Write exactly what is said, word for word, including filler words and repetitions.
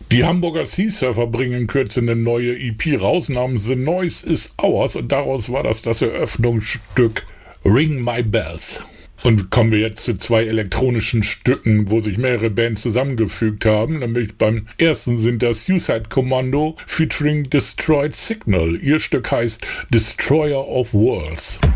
Die Hamburger Sea Surfer bringen in Kürze eine neue E P raus namens The Noise Is Ours und daraus war das das Eröffnungsstück Ring My Bells. Und kommen wir jetzt zu zwei elektronischen Stücken, wo sich mehrere Bands zusammengefügt haben. Nämlich beim ersten sind das Suicide Commando featuring Destroyed Signal. Ihr Stück heißt Destroyer of Worlds.